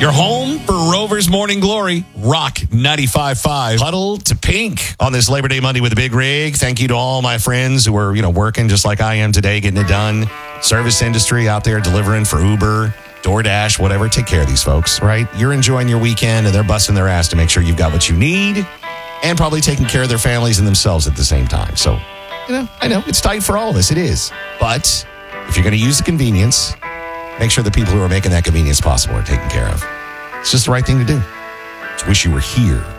Your home for Rover's Morning Glory, Rock 95.5. Huddle to pink on this Labor Day Monday with a big rig. Thank you to all my friends who are, working just like I am today, getting it done. Service industry out there delivering for Uber, DoorDash, whatever. Take care of these folks, right? You're enjoying your weekend and they're busting their ass to make sure you've got what you need and probably taking care of their families and themselves at the same time. So, I know it's tight for all of us. It is. But if you're going to use the convenience, make sure the people who are making that convenience possible are taken care of. It's just the right thing to do. Just wish you were here